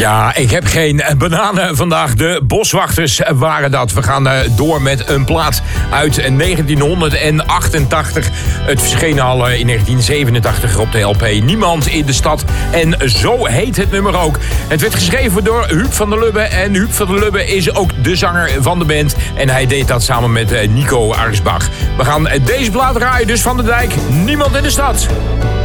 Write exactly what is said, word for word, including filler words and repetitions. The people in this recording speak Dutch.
Ja, ik heb geen bananen vandaag. De Boswachters waren dat. We gaan door met een plaat uit negentienhonderdachtentachtig. Het verscheen al in negentien zevenentachtig op de L P Niemand in de Stad. En zo heet het nummer ook. Het werd geschreven door Huub van der Lubbe. En Huub van der Lubbe is ook de zanger van de band. En hij deed dat samen met Nico Arsbach. We gaan deze plaat draaien, dus Van der Dijk, Niemand in de Stad.